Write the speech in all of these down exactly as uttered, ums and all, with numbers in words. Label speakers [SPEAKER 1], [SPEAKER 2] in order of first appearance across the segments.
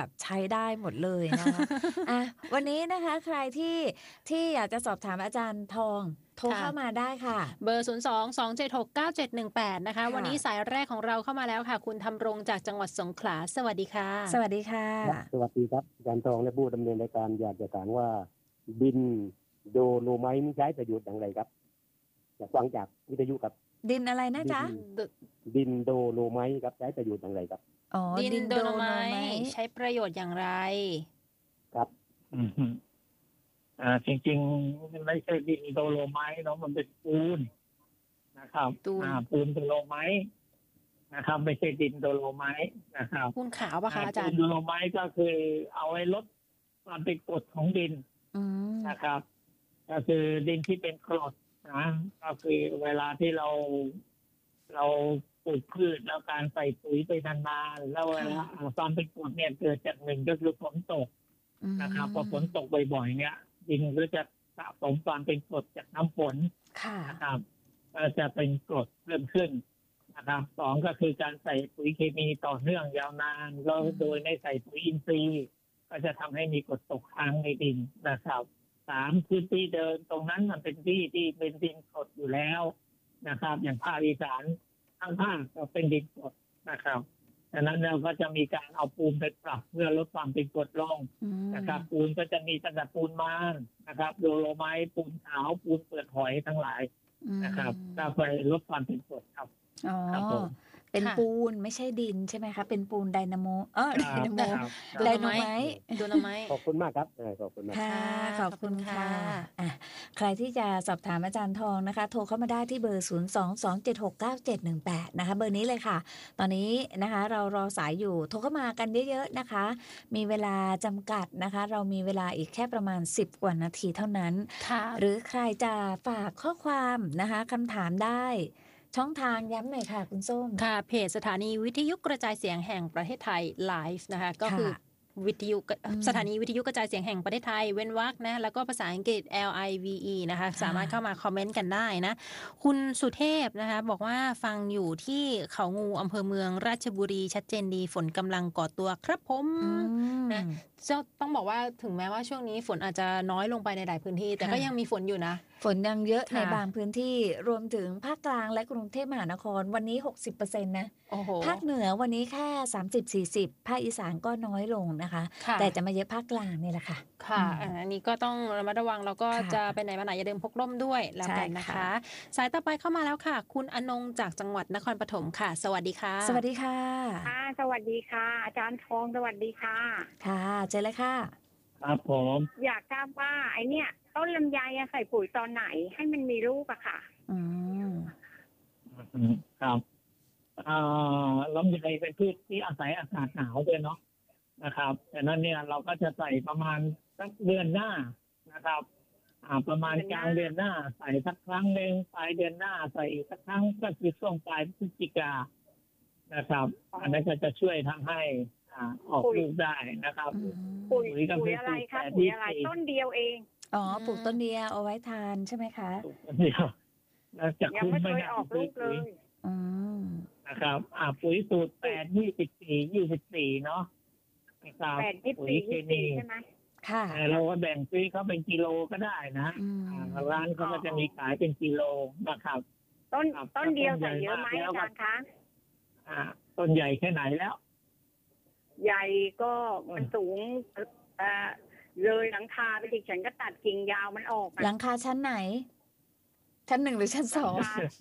[SPEAKER 1] แบบใช้ได้หมดเลยนะคะ อ่ะวันนี้นะคะใครที่ที่อยากจะสอบถามอาจารย์ทองโทร
[SPEAKER 2] ค่ะ
[SPEAKER 1] เข้ามาได้ค่ะ
[SPEAKER 2] เบอร์ ศูนย์ สอง สอง เจ็ด หก เก้า เจ็ด หนึ่ง แปด นะคะ
[SPEAKER 1] ค่ะ
[SPEAKER 2] วันนี้สายแรกของเราเข้ามาแล้วค่ะ คุณธำรงจากจังหวัดสงขลาสวัสดีค่ะ
[SPEAKER 1] สวัสดีค่ะ
[SPEAKER 3] ครับสวัสดีครับอาจารย์ทองและผู้ดำเนินรายการอยากจะถามว่าดินโดโลไมต์มีใช้ประโยชน์อย่างไรครับอยากฟังจากวิทยุครับ
[SPEAKER 1] ดินอะไรนะจ๊ะ
[SPEAKER 3] ดินโดโลไมต์ครับใช้ประโยชน์อย่างไรครับ
[SPEAKER 1] อ๋อ
[SPEAKER 2] ดิน
[SPEAKER 1] ดิน
[SPEAKER 2] โด
[SPEAKER 1] โด
[SPEAKER 2] โล
[SPEAKER 1] โล
[SPEAKER 2] ไม
[SPEAKER 1] ไม
[SPEAKER 2] ต์
[SPEAKER 1] ต์
[SPEAKER 2] ใช้ประโยชน์อย่างไร
[SPEAKER 3] ครับ
[SPEAKER 4] อืมฮึอ่าจริงๆมันไม่ใช่ดินโดโลไมต์เนาะมันเป็นปูนนะครับ
[SPEAKER 2] ปูน
[SPEAKER 4] อ่าปูนโดโลไมต์นะครับ ไม่ใช่ดินโดโลไมต์นะครับ
[SPEAKER 2] ปูนขาวปะคะอาจาร
[SPEAKER 4] ปูน
[SPEAKER 2] ย์
[SPEAKER 4] โดโลไมต์ก็คือเอาไว้ลดความเป็นกรดของดิน
[SPEAKER 1] อืม
[SPEAKER 4] นะครับ ก็คือดินที่เป็นกรดนะก็คือเวลาที่เราเราปลูกพืชแล้วการใส่ปุ๋ยไปนานๆแล้วเวลาความเป็นกรดเนี่ยเกิดจากหนึ่งก็คือฝนตกนะครับพอฝนตกบ่อยๆเนี่ยดินก็จะสะสมความเป็นกรดจากน้ำฝน
[SPEAKER 1] ค่ะ
[SPEAKER 4] นะครับก็จะเป็นกรดเพิ่มขึ้นนะครับสองก็คือการใส่ปุ๋ยเคมีต่อเนื่องยาวนานแล้วโดยไม่ใส่ปุ๋ยอินทรีย์ก็จะทำให้มีกรดตกค้างในดินนะครับสามพื้นที่เดินตรงนั้นมันเป็นที่ที่เป็นดินกรดอยู่แล้วนะครับ อย่างภาคอีสานทั้งภาคก็เป็นดินกรดนะครับดังนั้นเราก็จะมีการเอาปูนไปปรับเพื่อลดความเป็นกรดลง
[SPEAKER 1] อืม
[SPEAKER 4] นะครับปูนก็จะมีตั้งแต่ปูนม่านนะครับโดโลไมต์ปูนขาวปูนเปลือกหอยทั้งหลายนะครับก็ไปลดความเป็นกรดครับ
[SPEAKER 1] อ๋อ
[SPEAKER 4] ครับผม
[SPEAKER 1] เป็น
[SPEAKER 2] ค่ะ
[SPEAKER 1] ปูนไม่ใช่ดินใช่ไหมคะ เป็นปูนไดนาโมเออไดนาโม
[SPEAKER 4] ครับ
[SPEAKER 1] ไดโนไมต์
[SPEAKER 2] โดโลไมต์
[SPEAKER 3] ขอบคุณมากครับเออขอบคุณมาก
[SPEAKER 1] ค่ะ ขอบคุณค่ะ
[SPEAKER 2] ขอบคุณค่ะ
[SPEAKER 1] อ่ะ ใครที่จะสอบถามอาจารย์ทองนะคะ โทรเข้ามาได้ที่เบอร์ ศูนย์ สอง สอง เจ็ด หก เก้า เจ็ด หนึ่ง แปด นะคะ เบอร์นี้เลยค่ะ ตอนนี้นะคะเรารอสายอยู่ โทรเข้ามากันเยอะๆนะคะ มีเวลาจำกัดนะคะ เรามีเวลาอีกแค่ประมาณ สิบ กว่านาทีเท่านั้น
[SPEAKER 2] ค่ะ
[SPEAKER 1] หรือใครจะฝากข้อความนะคะคำถามได้ ช่องทางย้ำหน่อยค่ะ คุณส้ม
[SPEAKER 2] ค่ะเพจสถานีวิทยุกระจายเสียงแห่งประเทศไทยไลฟ์นะคะก็คือ
[SPEAKER 1] ค่ะ
[SPEAKER 2] วิทยุ
[SPEAKER 1] อืม
[SPEAKER 2] สถานีวิทยุกระจายเสียงแห่งประเทศไทยเว้นวรรคนะแล้วก็ภาษาอังกฤษ L I V E นะคะสามารถเข้ามาคอมเมนต์กันได้นะคุณสุเทพนะคะบอกว่าฟังอยู่ที่เขางูอำเภอเมืองราชบุรีชัดเจนดีฝนกำลังก่อตัวครับผม
[SPEAKER 1] อืม
[SPEAKER 2] นะเจ้าต้องบอกว่าถึงแม้ว่าช่วงนี้ฝนอาจจะน้อยลงไปในหลายพื้นที่ แต่ก็
[SPEAKER 1] ค่ะ
[SPEAKER 2] ยังมีฝนอยู่นะ
[SPEAKER 1] ฝนยังเยอะ
[SPEAKER 2] ค่ะ
[SPEAKER 1] ในบางพื้นที่รวมถึงภาคกลางและกรุงเทพมหานครวันนี้ หกสิบเปอร์เซ็นต์ นะ
[SPEAKER 2] โอ้โห
[SPEAKER 1] ภาคเหนือวันนี้แค่ สามสิบ สี่สิบ ภาคอีสานก็น้อยลงนะคะ
[SPEAKER 2] ค่ะ
[SPEAKER 1] แต่จะมาเยอะภาคกลางนี่แหละค่ะ
[SPEAKER 2] ค่ะ
[SPEAKER 1] อืม
[SPEAKER 2] อันนี้ก็ต้องระมัดระวังแล้วก็
[SPEAKER 1] ค่ะ
[SPEAKER 2] จะไปไหนมาไหนอย่าลืมพกร่มด้วยแล้วกัน
[SPEAKER 1] ใช่
[SPEAKER 2] นะคะ
[SPEAKER 1] ค่ะ
[SPEAKER 2] สายต่อไปเข้ามาแล้วค่ะ คุณอนงจากจังหวัดนครปฐมค่ะ สวัสดีค่ะ
[SPEAKER 1] สวัสดีค่ะ
[SPEAKER 5] ค่ะสวัสดีค่ะ อาจารย์ทองสวัสดีค่ะ
[SPEAKER 1] ค่ะเจอเลยค่ะ
[SPEAKER 4] ครับผม
[SPEAKER 5] อยากทราบว่าไอเนี้ยต้นลำไยอะใส่ปุ๋ยตอนไหนให้มันมีลูกอะค่ะ
[SPEAKER 1] อืม
[SPEAKER 4] อืมครับเอ่อลำไยเป็นพืชที่อาศัยอากาศหนาวด้วยเนาะนะครับแต่นั้นเนี่ยเราก็จะใส่ประมาณสักเดือนหน้านะครับ อ่า ประมาณ
[SPEAKER 5] เดือนห
[SPEAKER 4] ก
[SPEAKER 5] น้า
[SPEAKER 4] ลางเดือนหน้า ใส่สักครั้งหนึ่งปลายเดือนหน้าใส่อีกสักครั้งก็คือช่วงปลายพฤศจิกานะครับ อันนั้นก็จะช่วยทำให้ อ่า ออกลูกได้นะครับ
[SPEAKER 1] อืม
[SPEAKER 5] ปุ๋ย
[SPEAKER 4] ปุ๋ยก็
[SPEAKER 5] ปุ๋
[SPEAKER 4] คื
[SPEAKER 5] ย
[SPEAKER 4] อ
[SPEAKER 5] อะไรคะ
[SPEAKER 4] ปุ๋
[SPEAKER 5] ปุ๋
[SPEAKER 4] ย
[SPEAKER 5] ย
[SPEAKER 4] แปด
[SPEAKER 5] อะไร
[SPEAKER 4] ยี่สิบ
[SPEAKER 5] ต้นเดียวเอง
[SPEAKER 1] อ๋อปลูกต้นเดียวเอาไว้ทานใช่ไหมคะ
[SPEAKER 4] เดียวแล้วจะ
[SPEAKER 5] ยัง
[SPEAKER 4] คุ้ม
[SPEAKER 5] ไม่
[SPEAKER 4] ไม่
[SPEAKER 5] เคย
[SPEAKER 4] ได้
[SPEAKER 5] ออกลูกเลย
[SPEAKER 1] อืม
[SPEAKER 4] นะครับ อ่า ปุ๋ยสูตรแปดยี่สิบสี่ยี่สิบสี่เนาะนะครับ
[SPEAKER 5] แปดยี่สิบ
[SPEAKER 4] ปุ๋ย
[SPEAKER 5] สี่
[SPEAKER 4] เค
[SPEAKER 5] ยี่สิบ
[SPEAKER 4] มี
[SPEAKER 5] สี่ใช่ไหม
[SPEAKER 1] ค่ะ
[SPEAKER 4] แต่เราก็แบ่งซื้อเขาเป็นกิโลก็ได้นะ
[SPEAKER 1] อืม
[SPEAKER 4] อ่าร้านเขาก็จะมีขายเป็นกิโลนะครับ
[SPEAKER 5] ต้น
[SPEAKER 4] ครับ
[SPEAKER 5] ต้นเดียว
[SPEAKER 4] ต้นใหญ่
[SPEAKER 5] ใส่เยอะไหม
[SPEAKER 4] มากแล้ว
[SPEAKER 5] อาจารย์คะ
[SPEAKER 4] อ่า ต้นใหญ่แค่ไหนแล้ว
[SPEAKER 5] ใหญ่ก็มันสูงเอ่อเลยหลังคาไปดิฉันก็ตัดกิ่งยาวมันออกอะ
[SPEAKER 1] หลังคาชั้นไหน ชั้นหนึ่งหรือชั้นสอง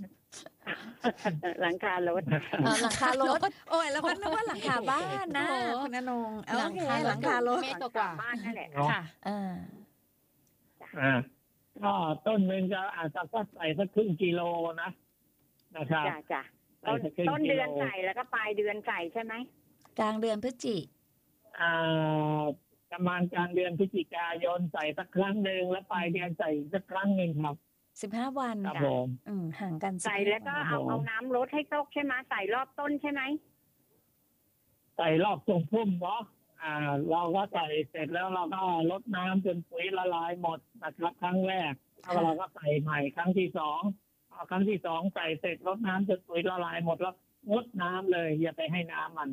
[SPEAKER 5] หลังคารถ
[SPEAKER 1] อ๋อหลังคารถ โอ้ยแล้วก็นึกว่าหลังคาบ้านนะ
[SPEAKER 2] โอ้โห
[SPEAKER 1] คุณอนงโอ
[SPEAKER 2] หลัง
[SPEAKER 1] เค
[SPEAKER 2] คารถ
[SPEAKER 1] หลังคารถ
[SPEAKER 2] เมตรกว่า
[SPEAKER 5] บ้านนั่นแหละ
[SPEAKER 4] เนาะ
[SPEAKER 2] ค่ะ
[SPEAKER 1] เออ
[SPEAKER 4] อ่าก็ต้นหนึ่งก็อาจจะก็ใส่สักครึ่งกิโลนะนะครับ
[SPEAKER 5] จ้ะจ้ะ
[SPEAKER 4] ใส่
[SPEAKER 5] ต้น
[SPEAKER 4] สักครึ่ง
[SPEAKER 5] ต้น
[SPEAKER 4] กิ
[SPEAKER 5] เดื
[SPEAKER 4] โล
[SPEAKER 5] อนใส่แล้วก็ปลายเดือนใส่ใช่ไหม
[SPEAKER 1] กลางเดือนพฤศจิ
[SPEAKER 4] อ่าประมาณกลางเดือนพฤศจิกายนใส่สักครั้งหนึ่งแล้วปลายเดือนใส่อีกสักครั้งหนึ่งครับ
[SPEAKER 1] สิบห้าวัน
[SPEAKER 4] ครับ
[SPEAKER 1] ค่ะ
[SPEAKER 4] ผม
[SPEAKER 1] อืมห่างกัน
[SPEAKER 5] ใส่แล้วก็
[SPEAKER 1] 15
[SPEAKER 5] เอา
[SPEAKER 4] ผม
[SPEAKER 5] เอาน้ำลดให้ตกใช่ไหมใส่รอบต้นใช่ไหม
[SPEAKER 4] ใส่รอบทรงพุ่มเนาะอ่า เราก็ใส่เสร็จแล้วเราก็ลดน้ำจนปุ๋ยละลายหมดนะครับครั้งแรกแล้วเราก็ใส่ใหม่ครั้งที่สองพอครั้งที่สองใส่เสร็จลดน้ำจนปุ๋ยละลายหมดแล้วงดน้ำเลยอย่าไปให้น้ำมัน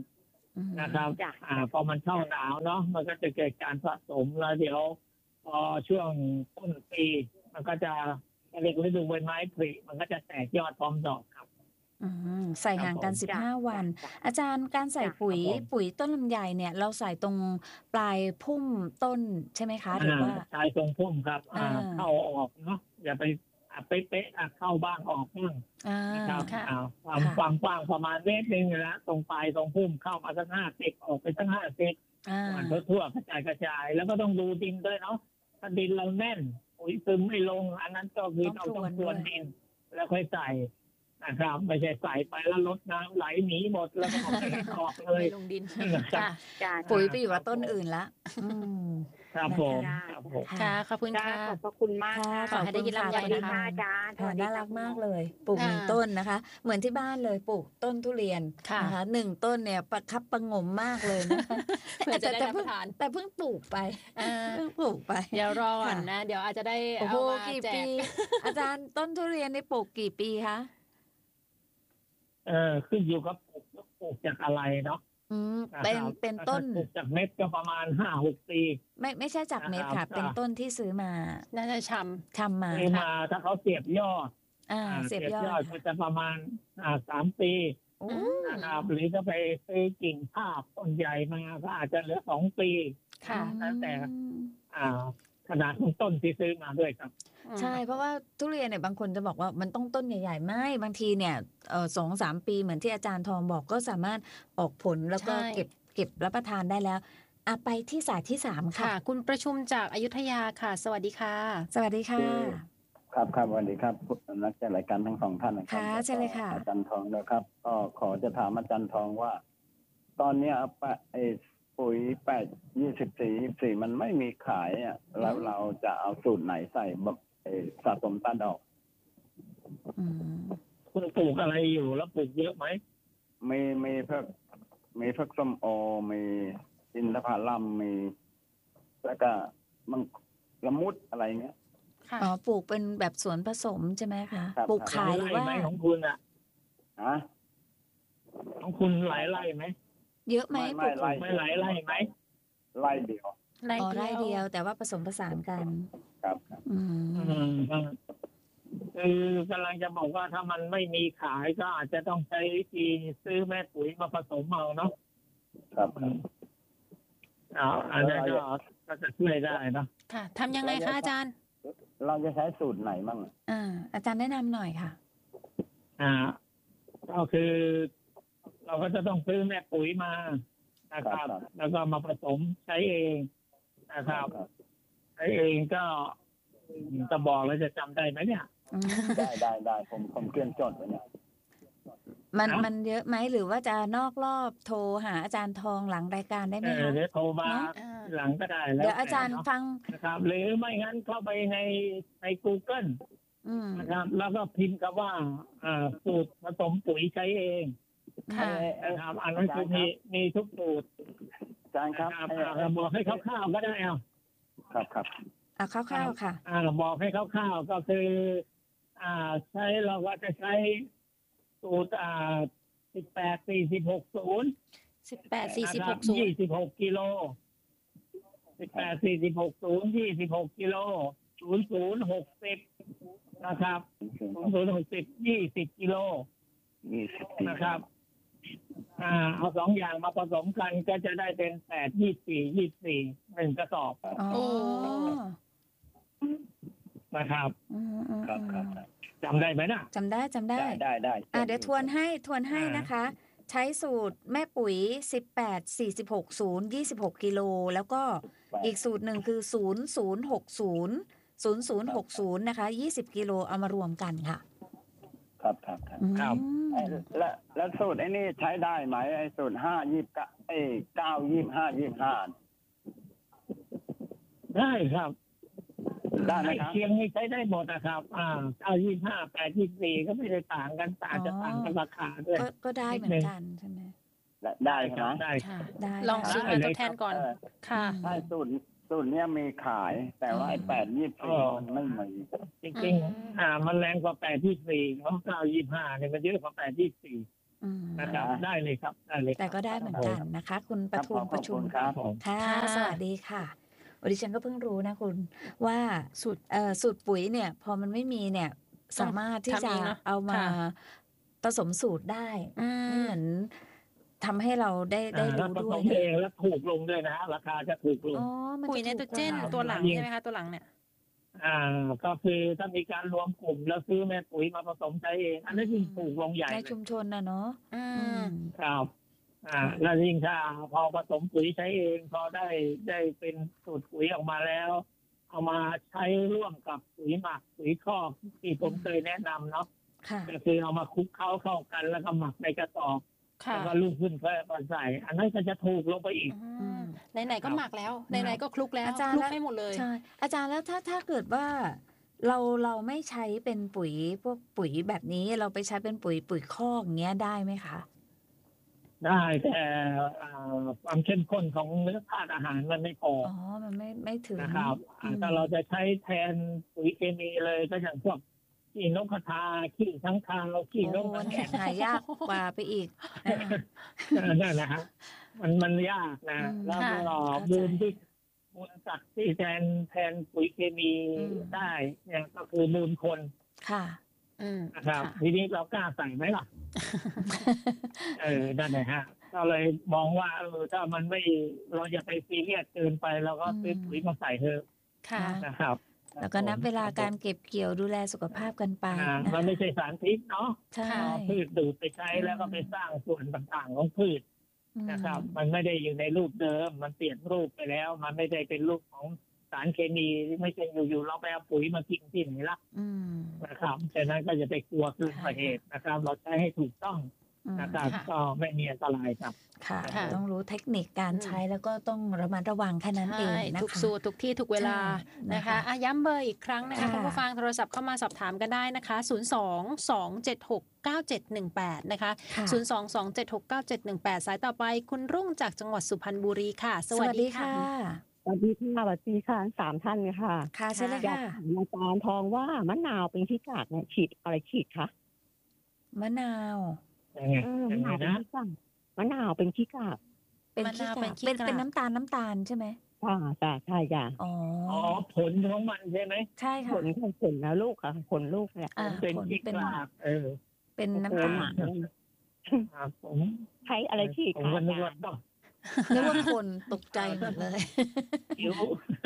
[SPEAKER 1] อืม
[SPEAKER 4] นะครับ
[SPEAKER 5] จ้ะ
[SPEAKER 4] อ่าพอมันเข้าหนาวเนาะมันก็จะเกิดการสะสมแล้วเดี๋ยวพอช่วงต้นปี มันก็จะเรียกฤดูใบไม้ผลิมันก็จะแตกยอดพร้อมดอกครับ
[SPEAKER 1] อืมใส่ห่างกัน
[SPEAKER 4] ครับผม
[SPEAKER 1] สิบห้า วัน
[SPEAKER 5] จ้ะ
[SPEAKER 1] อาจารย์การใส่
[SPEAKER 5] จ้ะ
[SPEAKER 1] ปุ๋ย
[SPEAKER 4] ครับผม
[SPEAKER 1] ปุ๋ยต้นลำไยเนี่ยเราใส่ตรงปลายพุ่มต้นใช่ไหมคะ หรือว่า
[SPEAKER 4] ชายทรงพุ่มครับอ่า
[SPEAKER 1] อ่า
[SPEAKER 4] เข้าออกเนาะอย่าไปอ่ะเป๊ะๆอ่ะเข้าบ้างออกบ้าง
[SPEAKER 1] อ่า
[SPEAKER 4] นะครับ
[SPEAKER 2] ค่ะ
[SPEAKER 4] อ่าความ
[SPEAKER 1] ค่ะ
[SPEAKER 4] ความกว้างประมาณเมตรหนึ่งนะตรงปลายตรงพุ่มเข้ามาสักห้าสิบออกไปสักห้าสิบ
[SPEAKER 1] อ่า
[SPEAKER 4] หวานทั่วๆกระจายกระจายแล้วก็ต้องดูดินด้วยเนาะถ้าดินเราแน่นปุ๋ยซึมไม่ลง อันนั้นก็คือ
[SPEAKER 1] ต้
[SPEAKER 4] เรา
[SPEAKER 1] อง
[SPEAKER 4] ต้อง
[SPEAKER 1] พ
[SPEAKER 4] พ
[SPEAKER 1] ร
[SPEAKER 4] ร
[SPEAKER 1] ว
[SPEAKER 4] วน น
[SPEAKER 1] ด้วย
[SPEAKER 4] ดิน แล้วค่อยใส่นะครับไม่ใช่ใส่ไปแล้วลดน้ำไหลหนีหมดแล้วก็ไม่เห็นออกเลย
[SPEAKER 2] ไม่ลงดิน
[SPEAKER 4] ครับ
[SPEAKER 2] ค่ะ
[SPEAKER 5] จ้ะ
[SPEAKER 1] ปุ๋ยไปอยู่กับต้นอื่นละอืม
[SPEAKER 4] ครับผม
[SPEAKER 5] จ้ะ
[SPEAKER 4] ครับผม
[SPEAKER 2] ค่ะ ขอบคุณ
[SPEAKER 5] จ้า
[SPEAKER 2] ค่ะ
[SPEAKER 5] ขอบพระคุณมาก
[SPEAKER 1] ค่ะ
[SPEAKER 5] ค่ะ
[SPEAKER 2] ขอให้ได้กินลำไย
[SPEAKER 5] สวัสดี
[SPEAKER 2] นะคะ
[SPEAKER 5] ค่ะอาจารย์
[SPEAKER 1] ค่ะ
[SPEAKER 5] สวัสดี
[SPEAKER 1] น่า
[SPEAKER 5] ค่ะ
[SPEAKER 1] รักมากเลย ปลูกหนึ่ง
[SPEAKER 2] อ่า
[SPEAKER 1] ต้นนะคะ เหมือนที่บ้านเลยปลูกต้นทุเรียน
[SPEAKER 2] ค่ะ
[SPEAKER 1] นะคะหนึ่งต้นเนี่ยประคับประหงมมากเลยนะคะ
[SPEAKER 2] เพื่อจะได้
[SPEAKER 1] แต่
[SPEAKER 2] รับ
[SPEAKER 1] เพิ่
[SPEAKER 2] ป
[SPEAKER 1] ง
[SPEAKER 2] ระทาน
[SPEAKER 1] แต่เพิ่งปลูกไป
[SPEAKER 2] อ่า
[SPEAKER 1] เพิ่งปลูกไป
[SPEAKER 2] เดี๋ยวรอก่อน
[SPEAKER 1] ค่ะ
[SPEAKER 2] นะ เดี๋ยวอาจจะได้
[SPEAKER 1] โอ้โห
[SPEAKER 2] เอามา
[SPEAKER 1] กี่
[SPEAKER 2] แจ
[SPEAKER 1] ปี
[SPEAKER 2] ก
[SPEAKER 1] อาจารย์ต้นทุเรียนนี่ปลูกกี่ปีคะ
[SPEAKER 4] เออขึ้นอยู่กับปลูกปลูกจากอะไรเนาะ
[SPEAKER 1] อืม
[SPEAKER 4] ะครับ
[SPEAKER 1] เป็นเป็นต้น
[SPEAKER 4] ถ้าปลูกจากเม็ดก็ประมาณห้าหกปี
[SPEAKER 1] ไม่ไม่ใช่จากเม็ด
[SPEAKER 4] นะครั
[SPEAKER 1] ค่ะ
[SPEAKER 4] บ
[SPEAKER 1] เป็นต้นที่ซื้อมา
[SPEAKER 2] น่าจะช
[SPEAKER 1] ทำมา
[SPEAKER 4] ซื้อมาถ้าเขาเสียบยอด
[SPEAKER 1] อ่า
[SPEAKER 4] อ่า
[SPEAKER 1] เสียบยอด
[SPEAKER 4] ก็จะประมาณอ่าสามปี
[SPEAKER 1] โอ้
[SPEAKER 4] นะครับหรือจะไปซื้อกิ่งภาพต้นใหญ่มาก็อาจจะเหลือสองปี
[SPEAKER 2] ำค่ะ
[SPEAKER 4] แล้วแต่
[SPEAKER 1] อืม
[SPEAKER 4] อ่าขนาดของต้นที่ซื้อมาด้วยครับ
[SPEAKER 1] ใช่ เพราะว่าทุเรียนเนี่ยบางคนจะบอกว่ามันต้องต้นใหญ่ๆไม่บางทีเนี่ยเออสองสามปีเหมือนที่อาจารย์ทองบอกก็สามารถออกผลแล้วก็
[SPEAKER 2] ใช่
[SPEAKER 1] เก็บเก็บรับประทานได้แล้วอ่ะไปที่สายที่สามค่ะ
[SPEAKER 2] ค่ะ คุณประชุมจากอยุธยาค่ะ สวัสดีค่ะ
[SPEAKER 1] สวัสดีค่ะ
[SPEAKER 6] ครับครับสวัสดีครับนักจัดรายการทั้งสองท่านนะครั
[SPEAKER 1] ค่ะ
[SPEAKER 6] แล้วก็
[SPEAKER 1] เชิญเลยค่ะ
[SPEAKER 6] อาจารย์ทองนะครับก็ขอจะถามอาจารย์ทองว่า ตอนเนี้ยปะไอ้ปุ๋ยแปดยี่สิบสี่ยี่สี่มันไม่มีขายอ่ะแล้วเราจะเอาสูตรไหนใส่แบบไอ้สะสมต้านดอก
[SPEAKER 1] อืม
[SPEAKER 4] คุณปลูกอะไรอยู่แล้วปลูกเยอะไหม
[SPEAKER 6] มีมีเพิ่มมีเพิ่มส้มโอมีอินทผลัมมี แล้วก็มังละมุดอะไรเงี้ย
[SPEAKER 2] ค่ะ
[SPEAKER 1] อ๋อปลูกเป็นแบบสวนผสมใช่ไหมคะ
[SPEAKER 6] ครับ
[SPEAKER 1] ปลูก
[SPEAKER 6] ครับ
[SPEAKER 1] ขายหรือว่า
[SPEAKER 4] ไร่ไหมของคุณอ่ะ
[SPEAKER 6] ฮะ
[SPEAKER 4] ของคุณหลายไร่ไหม
[SPEAKER 1] เยอะไหม
[SPEAKER 6] ไม่
[SPEAKER 1] ปลู
[SPEAKER 6] ไม่
[SPEAKER 1] ก
[SPEAKER 6] ไร่
[SPEAKER 4] ไม่หลายไร่ไหม
[SPEAKER 6] ไล่เดียว
[SPEAKER 2] ไร่
[SPEAKER 1] อ๋อไร่
[SPEAKER 2] เดี
[SPEAKER 1] เดี
[SPEAKER 2] ย
[SPEAKER 1] ยว ว แต่ว่าผสมผสานกัน
[SPEAKER 6] ครับครับ
[SPEAKER 1] อืม
[SPEAKER 4] อืมคือกำลังจะบอกว่าถ้ามันไม่มีขายก็อาจจะต้องใช้วิธีซื้อแม่ปุ๋ยมาผสมเอาเนาะ
[SPEAKER 6] ครับครับ
[SPEAKER 4] เอาอันนั้นก็ก็จะช่วยได้เนาะ
[SPEAKER 2] ค่ะทำยังไงคะอาจารย์
[SPEAKER 6] เราจะใช้สูตรไหนมั่ง
[SPEAKER 1] อ่า อาจารย์แนะนำหน่อยค่ะ
[SPEAKER 4] อ่า ก็คือ เราก็จะต้องซื้อแม่ปุ๋ยมานะครับ แล้วก็มาผสมใช้เองนะครับ
[SPEAKER 6] ครับ
[SPEAKER 4] ใช้เองก็จะบอกแล้วจะจำได้ไหมเนี่ย
[SPEAKER 1] อืม
[SPEAKER 6] ได้ได้ได้ผมผมเตรียมจดไว้เนี่ย
[SPEAKER 1] มัน
[SPEAKER 4] ครับ
[SPEAKER 1] มันเยอะไหมหรือว่าจะนอกรอบโทรหาอาจารย์ทองหลังรายการได้ไหม
[SPEAKER 4] เออ
[SPEAKER 1] คะ
[SPEAKER 4] เดี๋ยวโทรมา
[SPEAKER 1] เนอะ
[SPEAKER 2] อ่า
[SPEAKER 4] หลังก็ได้แล้ว
[SPEAKER 1] เดี๋ยวอาจารย์
[SPEAKER 4] แต่เนะ
[SPEAKER 1] ฟัง
[SPEAKER 4] นะครับ หรือไม่งั้นเข้าไปในใน Google
[SPEAKER 1] อืม
[SPEAKER 4] นะครับ แล้วก็พิมพ์คำว่าอ่าสูตรผสมปุ๋ยใช้เอง
[SPEAKER 2] ค่ะ
[SPEAKER 4] นะครับ อันนั้นคือมีมีทุกสูตร
[SPEAKER 6] อาจารย์ครับ
[SPEAKER 4] นะครับ
[SPEAKER 6] ไอ้
[SPEAKER 4] อ่าบอกให้คร่าวๆก็ได้เอา
[SPEAKER 6] ครับครับ
[SPEAKER 1] เอาคร่าวๆค่ะ
[SPEAKER 4] อ่าบอกให้คร่าวๆก็คือ อ่าใช้เราก็จะใช้สูตรอ่าสิบแปดสี่สิบหกศูนย์
[SPEAKER 2] สิบแปดสี่สิบหกศูน
[SPEAKER 4] ยี่
[SPEAKER 2] ย์
[SPEAKER 4] สิบหกกิโลสิบแปดสี่สิบหกศูนย์ยี่สิบหกกิโลศูนย์ศูนย์หกสิบนะครับศูนย์ศูนย์หกสิบยี่สิบกิโล
[SPEAKER 6] ยี่สิบปี
[SPEAKER 4] นะครับ อ่า เอาสองอย่างมาผสมกันก็จะได้เป็นแปดยี่สี่ยี่สี่หนึ่งกระสอบ
[SPEAKER 1] อ๋อ
[SPEAKER 2] โอ้
[SPEAKER 4] นะครับ
[SPEAKER 1] อืมอืม
[SPEAKER 6] ครับครับ
[SPEAKER 1] อืม
[SPEAKER 4] จำได้ไหมนะ
[SPEAKER 1] จำได้จำได้
[SPEAKER 6] ได้ได้ได้
[SPEAKER 1] อ่ะเดี๋ยวทวนให้ทวนให้
[SPEAKER 4] อ่าน
[SPEAKER 1] นะคะ ใช้สูตรแม่ปุ๋ย สิบแปด สี่สิบหก ศูนย์ ยี่สิบหก กิโล แล้วก็อีกสูตรหนึ่งคือ ศูนย์ ศูนย์ หก ศูนย์ ศูนย์ ศูนย์ หก ศูนย์ นะคะ ยี่สิบ กิโลเอามารวมกันค่ะ
[SPEAKER 6] ครับครับครับ
[SPEAKER 1] อืม
[SPEAKER 4] ครับ
[SPEAKER 6] ไอ้แล้วแล้วสูตรไอ้นี่ใช้ได้ไหมไอ้สูตรห้ายี่เก้าไอ้เก้ายี่ห้ายี่ห้า
[SPEAKER 4] ได้ครับ
[SPEAKER 6] ได้ไหม
[SPEAKER 4] ใกล้
[SPEAKER 6] ครับ
[SPEAKER 4] เคียงนี่ใช้ได้หมดนะครับ อ่าเก้ายี่ห้าแปดยี่สี่ก็ไม่ได้ต่างกันแต่อาจจะต่างกันราคาด้วย
[SPEAKER 1] ก็ก็ได้เหมือนกันใช่ไหม
[SPEAKER 6] ได้ใช่ไหม
[SPEAKER 4] ได้
[SPEAKER 2] ค่ะ
[SPEAKER 1] ได้
[SPEAKER 2] ลอง
[SPEAKER 1] ได้
[SPEAKER 2] ซื้อมาทดแทนก่อน
[SPEAKER 6] เออ
[SPEAKER 2] ค่ะ
[SPEAKER 6] ใช่สูตรสูตรเนี้ยมีขาย แต่ว่าไอ้แปดยี่สี่มันไม่มี
[SPEAKER 4] จริงๆ อ่า มันแรงกว่าแปดที่สี่เพราะเก้ายี่ห้าเนี่ยมันเยอะกว่าแปดที่สี่
[SPEAKER 1] อืม
[SPEAKER 4] นะครับ ได้เลยครับได้เลย
[SPEAKER 1] แต่ก็ได้เหมือนกันนะคะ คุณป
[SPEAKER 6] ครับ
[SPEAKER 1] ทุ
[SPEAKER 6] ข
[SPEAKER 1] ม
[SPEAKER 6] อบ
[SPEAKER 1] ประ
[SPEAKER 6] ข
[SPEAKER 1] ชุ
[SPEAKER 6] คุ
[SPEAKER 1] ม
[SPEAKER 6] ณครับ
[SPEAKER 4] ผม
[SPEAKER 1] ค่ะ
[SPEAKER 2] ค่ะ
[SPEAKER 1] สวัสดีค่ะโอ้ดิฉันก็เพิ่งรู้นะคุณว่า
[SPEAKER 2] สูตร
[SPEAKER 1] เอ่อสูตรปุ๋ยเนี่ย พอมันไม่มีเนี่ย สามารถที่
[SPEAKER 2] ทำ
[SPEAKER 1] จะ
[SPEAKER 2] เองเนาะ
[SPEAKER 1] เอามา
[SPEAKER 2] ค่ะ
[SPEAKER 1] ผสมสูตรได้
[SPEAKER 2] อื
[SPEAKER 1] นี่
[SPEAKER 2] ม
[SPEAKER 1] เหมือนทำให้เราได้ ได้
[SPEAKER 4] อ่าแล้ว
[SPEAKER 1] รู้
[SPEAKER 4] ผ
[SPEAKER 1] ด้
[SPEAKER 4] ส
[SPEAKER 1] วย
[SPEAKER 4] ม
[SPEAKER 1] นะ
[SPEAKER 4] เองแล้วถูกลงด้วยนะฮะราคาจะถูกลง
[SPEAKER 1] อ๋อ มัน
[SPEAKER 2] ปุ๋ย
[SPEAKER 1] จะ
[SPEAKER 2] ไน
[SPEAKER 1] ถู
[SPEAKER 2] โต
[SPEAKER 1] ก
[SPEAKER 2] ร เจน
[SPEAKER 1] กว่า
[SPEAKER 2] ตัวหลัง
[SPEAKER 4] ยิ่ง
[SPEAKER 2] ใช่ไหมคะ ตัวหลังเนี่ย
[SPEAKER 4] อ่าก็คือถ้ามีการรวมกลุ่มแล้วซื้อแม่ปุ๋ยมาผสมใช้เอง อันนั้นยิ่งถูกลงใหญ่
[SPEAKER 1] ใน
[SPEAKER 4] เลย
[SPEAKER 1] ชุมชนน่ะเนาะ
[SPEAKER 2] อื
[SPEAKER 1] อื
[SPEAKER 2] ม
[SPEAKER 1] ม
[SPEAKER 4] ครับอ่า
[SPEAKER 1] ค่ะ
[SPEAKER 4] แล้วยิ่งถ้าพอผสมปุ๋ยใช้เองพอได้ได้เป็นสูตรปุ๋ยออกมาแล้ว เอามาใช้ร่วมกับปุ๋ยหมักปุ๋ยคอกที่ผมเคยแนะนำเนาะ
[SPEAKER 1] ค่ะ
[SPEAKER 4] ก็คือเอามาคลุกเคล้าเข้ากันแล้วก็หมักในกระสอบ
[SPEAKER 2] ค่ะ
[SPEAKER 4] แล้วก็ลูกขึ้นเพื่อมาใส่ อันนั้นก็จะถูกลงไปอีก
[SPEAKER 2] อื
[SPEAKER 1] อื
[SPEAKER 2] ม
[SPEAKER 1] ม
[SPEAKER 2] ไหนๆก็หมักแล้ว ไหนๆก็คลุกแล้ว
[SPEAKER 1] อาจารย์
[SPEAKER 2] คลุก
[SPEAKER 1] แล้ว
[SPEAKER 2] ให้หมดเลย
[SPEAKER 1] ใช่ อาจารย์แล้วถ้า ถ้าเกิดว่า เรา เราไม่ใช้เป็นปุ๋ย พวกปุ๋ยแบบนี้ เราไปใช้เป็นปุ๋ย ปุ๋ยคอก อย่างเงี้ย ได้ไหมคะ
[SPEAKER 4] ได้แต่อ่าความเข้มข้นของเนื้อธาตุอาหารมันไม่พอ
[SPEAKER 1] อ๋อ มันไม่ ไม่ถึง
[SPEAKER 4] นะครับ
[SPEAKER 1] อื
[SPEAKER 4] อ่าม ถ้าเราจะใช้แทนปุ๋ยเคมีเลยก็อย่างพวกขี้นกกระทาขี้ค้างคาวขี้น
[SPEAKER 1] โอ้
[SPEAKER 4] ก
[SPEAKER 1] โฮ
[SPEAKER 4] กระ
[SPEAKER 1] เนี่
[SPEAKER 4] แอ่
[SPEAKER 1] ย หายากกว่าไปอีกอา
[SPEAKER 4] นั่นนะฮะมันมันยากนะ
[SPEAKER 1] อืม
[SPEAKER 4] แล้ว
[SPEAKER 2] ค่ะ
[SPEAKER 4] ก็
[SPEAKER 1] เข้าใจ
[SPEAKER 4] มูลที่มูลสัตว์ที่แทนแทนปุ๋ยเคมี
[SPEAKER 1] อืม
[SPEAKER 4] ได้ เนี่ยก็คือมูลคน
[SPEAKER 1] ค่ะ
[SPEAKER 2] อืม
[SPEAKER 4] นะครับ
[SPEAKER 2] ค่ะ
[SPEAKER 4] ทีนี้เรากล้าใส่ไหมล่ะ เออนั่นแหละฮะก็เลยมองว่าเออถ้ามันไม่เราอย่าไปซีเรียสเกินไปเราก็ซื้อปุ๋ยมาใส่เถอะ
[SPEAKER 2] ค่ะ
[SPEAKER 4] นะครับ
[SPEAKER 1] แล้วก็นับเวลาการ
[SPEAKER 4] ค
[SPEAKER 1] เก็บเกี่ยวดูแลสุขภาพกันไป
[SPEAKER 4] รับผมอ่า
[SPEAKER 1] นะ
[SPEAKER 4] มัน
[SPEAKER 1] คะ
[SPEAKER 4] ไม่ใช่สารพิษเนาะ
[SPEAKER 1] ใช่
[SPEAKER 4] เอาพืชดูดไปใช้แล้วก็ไปสร้างส่วนต่างๆของพืช
[SPEAKER 1] อืม
[SPEAKER 4] นะครับ มันไม่ได้อยู่ในรูปเดิม มันเปลี่ยนรูปไปแล้ว มันไม่ได้เป็นรูปของสารเคมีไม่ใช่อยู่ๆเราไปเอาปุ๋ยมากินที่ไหนละ
[SPEAKER 1] อืม
[SPEAKER 4] นะครับฉะนั้นก็จะไปกลัวเกินกว่าเหตุนะครับ เราใช้ให้ถูกต้อง
[SPEAKER 1] อืม
[SPEAKER 4] นะครับ
[SPEAKER 2] ค่ะ
[SPEAKER 4] ก็ไม่มีอันตรายครับ
[SPEAKER 1] ค่ะ
[SPEAKER 2] ค่ะ
[SPEAKER 1] ต้องรู้เทคนิคการ
[SPEAKER 2] อืม
[SPEAKER 1] ใช้แล้วก็ต้องระมัดระวังแค่นั้นเอ
[SPEAKER 2] ใช่
[SPEAKER 1] งนะ
[SPEAKER 2] ทุก
[SPEAKER 1] คะ
[SPEAKER 2] สูตรทุกที่ทุกเวลา
[SPEAKER 1] ใช่
[SPEAKER 2] นะ
[SPEAKER 1] นะคะ คะ
[SPEAKER 2] อ่ะย้ำเบอร์อีกครั้งนะคะ
[SPEAKER 1] ค่ะ
[SPEAKER 2] คุณผู้ฟังโทรศัพท์เข้ามาสอบถามกันได้นะคะ ศูนย์ สอง สอง เจ็ด หก เก้า เจ็ด หนึ่ง แปด นะคะ
[SPEAKER 1] ค่ะ
[SPEAKER 2] ศูนย์ สอง สอง เจ็ด หก เก้า เจ็ด หนึ่ง แปด สายต่อไปคุณรุ่งจากจังหวัดสุพรรณบุรีค่ะ ส
[SPEAKER 1] ส
[SPEAKER 2] วัส
[SPEAKER 1] วัส
[SPEAKER 2] ดี
[SPEAKER 1] ดี
[SPEAKER 2] ค่ะ
[SPEAKER 1] ค่ะ
[SPEAKER 7] สวัสดีค่ะสวัสดีค่ะทั้งสามท่านเลยค่ะ
[SPEAKER 1] ค่ะเชิญเลย
[SPEAKER 7] อยาก
[SPEAKER 1] ค่ะ
[SPEAKER 7] ถามอาจารย์ทองว่ามะนาวเป็นขี้กากเนี่ยฉีดอะไรฉีดคะ
[SPEAKER 1] มะนาว
[SPEAKER 4] ยังไง
[SPEAKER 7] เออ
[SPEAKER 4] ยั
[SPEAKER 7] มะ
[SPEAKER 4] งไง
[SPEAKER 7] นาวเป็น
[SPEAKER 4] นะ
[SPEAKER 7] ขี้กากมะนาวเป็นขี้กาก
[SPEAKER 1] เป็น
[SPEAKER 2] มะ
[SPEAKER 1] ขี้
[SPEAKER 2] นาว
[SPEAKER 1] กา
[SPEAKER 2] เป็น
[SPEAKER 1] ก
[SPEAKER 2] ขี้
[SPEAKER 1] เป็น
[SPEAKER 2] กาก
[SPEAKER 1] เป็นน้ำตาลน้ำตาลใช่ไหม
[SPEAKER 7] ค่ะจ้ะใช่จ้ะ
[SPEAKER 1] อ๋อ
[SPEAKER 4] อ๋อผลของมันใช่ไหม
[SPEAKER 1] ใช่
[SPEAKER 7] ผ
[SPEAKER 1] ค่ะ
[SPEAKER 7] ลของผลนะลูกค่ะผลลูกเนี่ย
[SPEAKER 1] อ่า
[SPEAKER 4] เป็น
[SPEAKER 1] ผล
[SPEAKER 4] ที่
[SPEAKER 1] เป็น
[SPEAKER 4] กลากเออ
[SPEAKER 1] เป็นน้ำ
[SPEAKER 7] โอ้
[SPEAKER 1] ตา
[SPEAKER 7] ห
[SPEAKER 1] ล
[SPEAKER 7] นา
[SPEAKER 4] ครับผม
[SPEAKER 7] ใช้อะไรฉีด
[SPEAKER 4] ผม
[SPEAKER 7] คะ
[SPEAKER 4] ก็
[SPEAKER 7] อา
[SPEAKER 4] นึก
[SPEAKER 7] จา
[SPEAKER 4] ว่าร
[SPEAKER 7] ย์
[SPEAKER 4] ต้อง
[SPEAKER 1] นึกว่าคนตกใจหมดเลย
[SPEAKER 4] คิ้ว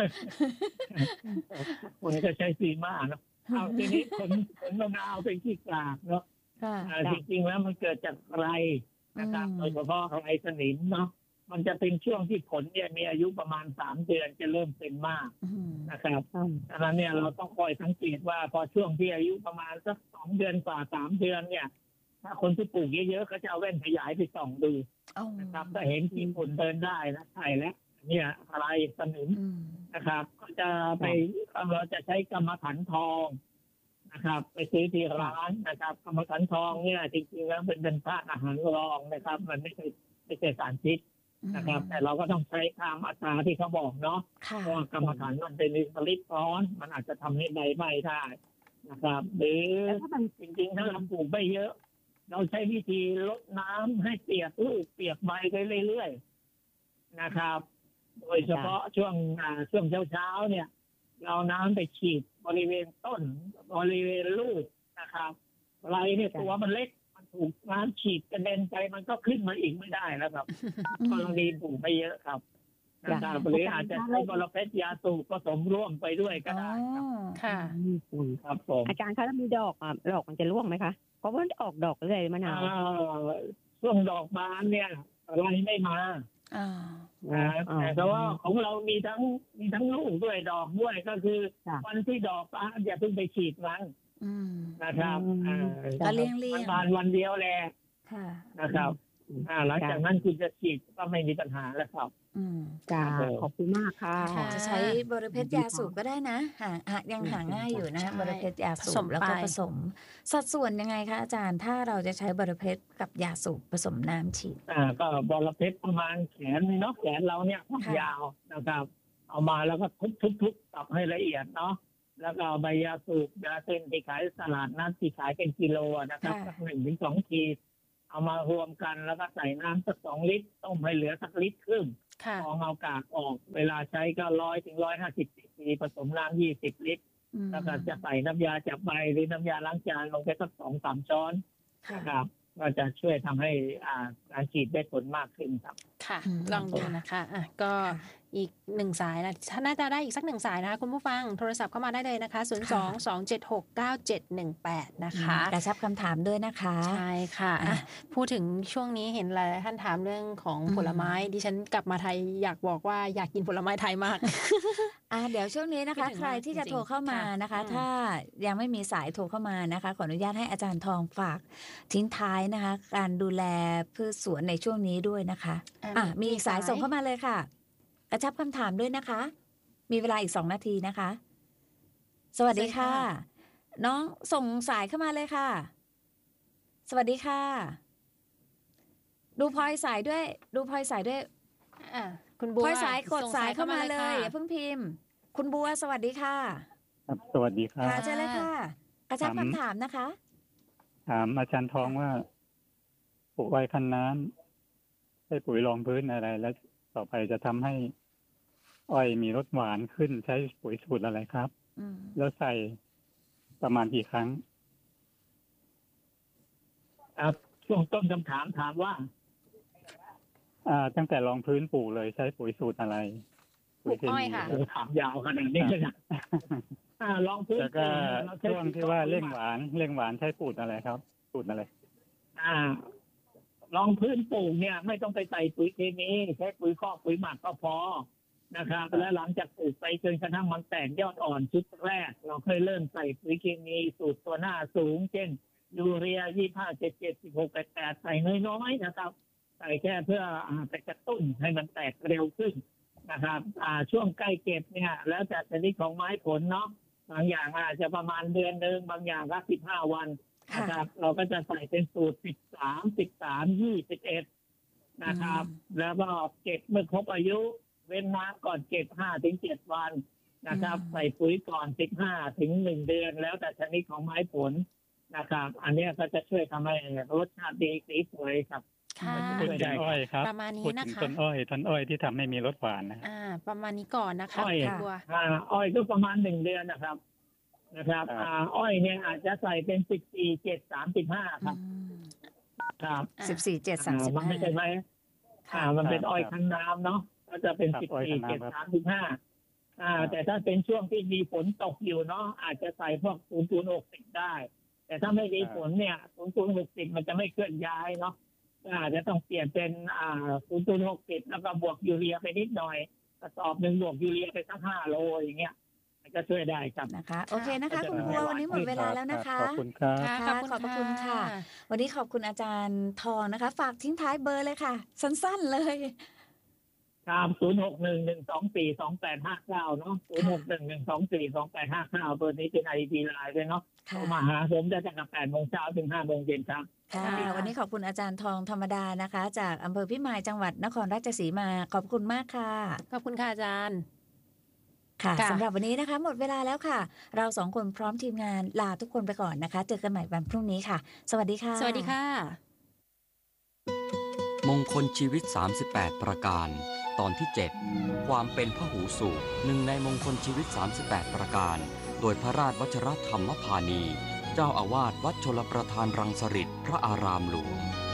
[SPEAKER 4] คนก็ใช้ซีมาเนาะเอาทีนี้ผลผลมะนาวเป็นที่กลากเนาะ
[SPEAKER 1] ค่ะ
[SPEAKER 4] อ่าจริงๆแล้วมันเกิดจากไรนะครับ
[SPEAKER 1] อืม
[SPEAKER 4] โดยเฉพาะไรสนิมเนาะมันจะเป็นช่วงที่ผลเนี่ยมีอายุประมาณสามเดือนจะเริ่มเป็นมาก
[SPEAKER 1] อืม
[SPEAKER 4] นะครับ
[SPEAKER 7] อืม
[SPEAKER 4] ดังนั้นเนี่ยเราต้องคอยสังเกตว่าพอช่วงที่อายุประมาณสักสองเดือนกว่าสามเดือนเนี่ย ถ้าคนที่ปลูกเยอะๆเขาจะเอาแว่นขยายไปส่องดู
[SPEAKER 1] เอา
[SPEAKER 4] นะครับถ้าเห็นที่ผลเดินได้นะใช่แล้วเนี่ยอะไรสนิม
[SPEAKER 1] อืม
[SPEAKER 4] นะครับ ก็จะไปเราจะใช้กรรมฐานทองนะครับ ไปซื้อที่ร้านนะครับกรรมฐานทองเนี่ยจริงๆแล้วเป็นเป็นธาตุอาหารรองนะครับ มันไม่ใช่ไม่ใช่สารพิษนะครับ แต่เราก็ต้องใช้ตามอัตราที่เขาบอกเนาะ
[SPEAKER 1] ค่ะ
[SPEAKER 4] เพราะว่ากรรมฐานมันเป็นผลิตร้อน มันอาจจะทำให้ใบไหม้ได้นะครับ หรือ
[SPEAKER 7] แล้วถ้ามัน
[SPEAKER 4] จริงๆถ้าเราปลูกไม่เยอะ เราใช้วิธีลดน้ำให้เปียกลูกเปียกใบไปเรื่อยๆนะครับ โดยเฉพาะช่วงอ่าช่วงเช้าๆเนี่ย เราน้ำไปฉีดบริเวณต้น บริเวณลูกนะครับไรเนี่ยตัวมันเล็กมันถูกน้ำฉีดกระเด็นไปมันก็ขึ้นมาอีกไม่ได้แล้วครับกรณีปลูกไม่เยอะครับนะครับหรืออาจจะใช้บอระเพ็ดยาสูบผสมร่วมไปด้วยก็
[SPEAKER 1] อ๋อ
[SPEAKER 4] ได้ครับ
[SPEAKER 2] ค่ะ
[SPEAKER 7] อืม
[SPEAKER 4] ครับผม
[SPEAKER 7] อาจารย์คะถ้ามีดอกอ่ะดอกมันจะร่วงไหมคะเพราะว่ามันออกดอกเลยมะนาว
[SPEAKER 4] อ่าช่วงดอกบานเนี่ยอะไรไม่มา
[SPEAKER 1] อ่า
[SPEAKER 4] นะ
[SPEAKER 7] อ่า
[SPEAKER 4] แต่ว่าของเรามีทั้งมีทั้งลูกด้วยดอกด้วยก็คือ
[SPEAKER 7] จ้ะ
[SPEAKER 4] วันที่ดอกบานอย่าเพิ่งไปฉีดมัน
[SPEAKER 1] อืม
[SPEAKER 4] นะครับ
[SPEAKER 7] อืม
[SPEAKER 4] อ่า
[SPEAKER 1] ก็เลี่ยงเลี่ย
[SPEAKER 4] มั
[SPEAKER 1] ง
[SPEAKER 4] นบานวันเดียวแหละ
[SPEAKER 1] ค่ะ
[SPEAKER 4] นะครับอ่าหลังจากนั้นคุณจะฉีดก็ไม่มีปัญหาแล้วครับ
[SPEAKER 1] อืม
[SPEAKER 7] จ้า
[SPEAKER 4] ครับผม
[SPEAKER 7] ขอบคุณมากค่ะ
[SPEAKER 2] ค่ะ
[SPEAKER 1] จะใช้บริเพชรยาสูบก็ได้นะหาหายังหาง่ายอยู่นะ
[SPEAKER 2] ใช่
[SPEAKER 1] บริเพชรยาสู
[SPEAKER 2] ผส
[SPEAKER 1] บ
[SPEAKER 2] ม
[SPEAKER 1] แล้วก็
[SPEAKER 2] ไป
[SPEAKER 1] ผสม สัดส่วนยังไงคะอาจารย์ถ้าเราจะใช้บริเพชรกับยาสูบผสมน้ำฉีด
[SPEAKER 4] อ่าก็บอระเพ็ดประมาณแขนนี่เนาะแขนเราเนี่ย
[SPEAKER 1] ค่ะ
[SPEAKER 4] ยาวนะครับ เอามาแล้วก็ทุบทุบทุบตับให้ละเอียดเนาะแล้วก็เอาใบยาสูบยาเส้นที่ขายตลาดนัดที่ขายเป็นกิโลอะนะครับสักหนึ่งถึงสองขีดเอเอามารวมกันแล้วก็ใส่น้ำสักสองลิตรต้มให้เหลือสักลิตรครึ่ง
[SPEAKER 2] ค่ะ
[SPEAKER 4] พอเอากากออกเวลาใช้ก็ร้อยถึงร้อยห้าสิบซีซีผสมน้ำยี่สิบลิตร
[SPEAKER 1] อืม
[SPEAKER 4] แล้วก็จะใส่น้ำยาจับใบหรือน้ำยาล้างจานลงไปสักสองสามช้อน
[SPEAKER 1] ค่ะ
[SPEAKER 4] นะครับก็จะช่วยทำให้อ่าการฉีดได้ผลมากขึ้นครับ
[SPEAKER 2] ค่ะ
[SPEAKER 1] อืม
[SPEAKER 2] ลองดูนะคะอ่ะก็อีกหนึ่งสายนะถ้าน่าจะได้อีกสักหนึ่งสายนะคะคุณผู้ฟังโทรศัพท์เข้ามาได้เลยนะคะ ศูนย์ สอง สอง เจ็ด หก เก้า เจ็ด หนึ่ง แปด นะคะ
[SPEAKER 1] กระชับคำถามด้วยนะคะ
[SPEAKER 2] ใช่ค่ะ
[SPEAKER 1] อ่ะ
[SPEAKER 2] อ่ะ พูดถึงช่วงนี้เห็นหลายท่านถามเรื่องของ
[SPEAKER 1] อืม
[SPEAKER 2] ผลไม้ดิฉันกลับมาไทยอยากบอกว่าอยากกินผลไม้ไทยมาก
[SPEAKER 1] อ่าเดี๋ยวช่วงนี้นะคะ
[SPEAKER 2] คิดถึง
[SPEAKER 1] ใครที่จะ
[SPEAKER 2] จริงๆ
[SPEAKER 1] โทรเข้ามานะคะ
[SPEAKER 2] ค่ะ
[SPEAKER 1] ถ้ายังไม่มีสายโทรเข้ามานะคะ ขออนุญาตให้อาจารย์ทองฝากทิ้งท้ายนะคะ การดูแลพืชสวนในช่วงนี้ด้วยนะคะ อ่ะมีอีกสายส่งเข้ามาเลยค่ะ กระชับคำถามด้วยนะคะ มีเวลาอีกสองนาทีนะคะ สวัสดีค่ะ น้องส่งสายเข้ามาเลยค่ะ สวัสดีค่ะ ดูพลอยสายด้วย ดูพลอยสายด้วย
[SPEAKER 2] อ่ะคุณบัว
[SPEAKER 1] พลอยสายกด
[SPEAKER 2] ส่ง
[SPEAKER 1] สายเข้ามาเลย
[SPEAKER 2] ค่ะ
[SPEAKER 1] อย่าเพิ่งพิมพ์ คุณบัวสวัสดีค่ะ
[SPEAKER 8] ครับสวัสดีครับ
[SPEAKER 1] ค่ะเจอเลยค่ะ กระชับ
[SPEAKER 8] ถาม
[SPEAKER 1] คำถามนะคะ
[SPEAKER 8] ถามอาจารย์ทองว่าปลูกไว้คันน้ำใช้ปุ๋ยรองพื้นอะไร แล้วต่อไปจะทำให้อ้อยมีรสหวานขึ้นใช้ปุ๋ยสูตรอะไรครับ
[SPEAKER 1] อืม
[SPEAKER 8] แล้วใส่ประมาณกี่ครั้ง
[SPEAKER 4] ครับช่วงต้นคำถามถามว่า
[SPEAKER 8] อ่า ตั้งแต่รองพื้นปลูกเลยใช้ปุ๋ยสูตรอะไร
[SPEAKER 2] ปลูกอ้อยค่ะ
[SPEAKER 4] โอ้ถามยาวขนาดนี้เลยนะอ่าลองพื้น
[SPEAKER 8] แล้วก็
[SPEAKER 4] เราใช้
[SPEAKER 8] ช่วงที่ว่าเร่งหวานเร่งหวานใช้ปุ๋ยอะไรครับสูตรอะไร
[SPEAKER 4] อ่า ลองพื้นปลูกเนี่ย ไม่ต้องไปใส่ปุ๋ยเคมีใช้ปุ๋ยคอกปุ๋ยหมักก็พอนะครับและหลังจากปลูกไปจนกระทั่งมันแตกยอดอ่อนชุดแรก เราเคยเริ่มใส่ปุ๋ยเคมีสูตรตัวหน้าสูง เช่นยูเรียยี่ห้าเจ็ดเจ็ดสิบหกแปดแปดใส่น้อยๆนะครับ ใส่แค่เพื่ออ่าไปกระตุ้นให้มันแตกเร็วขึ้นนะครับ อ่าช่วงใกล้เก็บเนี่ย แล้วแต่ชนิดของไม้ผลเนาะบางอย่างอาจจะประมาณเดือนหนึ่งบางอย่างก็สิบห้าวัน
[SPEAKER 1] ค่ะ
[SPEAKER 4] นะครับ เราก็จะใส่เป็นสูตรสิบสามสิบสามยี่สิบเอ็ดนะครับ แล้วก็เก็บเมื่อครบอายุ เว้นน้ำก่อนเก็บห้าถึงเจ็ดวันนะครับ
[SPEAKER 1] อืม
[SPEAKER 4] ใส่ปุ๋ยก่อนสิบห้าถึงหนึ่งเดือน แล้วแต่ชนิดของไม้ผลนะครับ อันเนี้ยก็จะช่วยทำให้รสชาติดีสีสวยครับ
[SPEAKER 2] ค่ะ
[SPEAKER 8] พูดถึงอ้อยครับ
[SPEAKER 2] ประมาณนี้
[SPEAKER 8] พูด
[SPEAKER 2] นะ
[SPEAKER 8] ถึง
[SPEAKER 2] คะ
[SPEAKER 8] ต้นอ้อยต้นอ้อยที่ทำให้มีรสหวานนะ
[SPEAKER 2] อ่า ประมาณนี้ก่อนนะคะ
[SPEAKER 4] อ้อย
[SPEAKER 2] คุณบัว
[SPEAKER 4] อ่าอ้อยก็ประมาณหนึ่งเดือนนะครับนะครับ อ่าอ้อยเนี่ยอาจจะใส่เป็นสิบสี่เจ็ดสามสิบห้าครับ ครับ
[SPEAKER 1] สิบสี่เจ็ดสามสิบ
[SPEAKER 4] มัน
[SPEAKER 1] ห้า
[SPEAKER 4] ไม่ใช่ไหมอ่า มันเป็นอ้อยคั้นน้ำเนาะก็จะเป็น
[SPEAKER 8] ครับ
[SPEAKER 4] สิบ
[SPEAKER 8] อ้อย
[SPEAKER 4] สี่
[SPEAKER 8] คั้น
[SPEAKER 4] เจ็ด
[SPEAKER 8] น้ำครับ
[SPEAKER 4] สามสิบห้าอ่า แต่ถ้าเป็นช่วงที่มีฝนตกอยู่เนาะอาจจะใส่พวกศูนย์ศูนย์หกสิบได้ แต่ถ้าไม่มีฝนเนี่ยศูนย์ศูนย์หกสิบมันจะไม่เคลื่อนย้ายเนาะอาจจะต้องเปลี่ยนเป็นอ่าศูนย์ศูนย์หกสิบแล้วก็บวกยูเรียไปนิดหน่อยกระสอบหนึ่งบวกยูเรียไปสักห้าโลอย่างเงี้ยมันก็ช่วยได้ครับ
[SPEAKER 1] นะคะ โอเคนะคะ คุณบัววันนี้หมดเวลาแล้วนะคะ
[SPEAKER 8] ขอบคุณครับ
[SPEAKER 2] ค่ะ
[SPEAKER 1] ค่ะขอบพระคุณค่ะ วันนี้ขอบคุณอาจารย์ทองนะคะ ฝากทิ้งท้ายเบอร์เลยค่ะ สั้นๆเลย
[SPEAKER 4] ครับศูนย์หกหนึ่งหนึ่งสองสี่สองแปดห้าเก้าเนาะศูนย์หกหนึ่งหนึ่งสองสี่สองแปดห้าเก้าเบอร์นี้เป็นไอพีไลน์ด้วยเนาะ
[SPEAKER 1] ค่ะ
[SPEAKER 4] โทรมาหาผมได้ตั้งแต่แปดโมงเช้าถึงห้าโมงเย็นครับ
[SPEAKER 1] ค่ะ
[SPEAKER 2] ค่ะ
[SPEAKER 1] วันนี้ขอบคุณอาจารย์ทองธรรมดานะคะ จากอำเภอพิมายจังหวัดนครราชสีมา ขอบคุณมากค่ะ
[SPEAKER 2] ขอบคุณค่ะอาจารย์
[SPEAKER 1] ค่ะ
[SPEAKER 2] ค่ะ
[SPEAKER 1] สำหรับวันนี้นะคะ หมดเวลาแล้วค่ะ เราสองคนพร้อมทีมงานลาทุกคนไปก่อนนะคะ เจอกันใหม่วันพรุ่งนี้ค่ะ สวัสดีค่ะ
[SPEAKER 2] สวัสดีค่ะ
[SPEAKER 9] มงคลชีวิต สามสิบแปด ประการ ตอนที่ เจ็ด ความเป็นพหูสูตรหนึ่งในมงคลชีวิต สามสิบแปด ประการ โดยพระราชวชรธรรมพานี เจ้าอาวาสวัดชลประทานรังสฤษฎ์พระอารามหลวง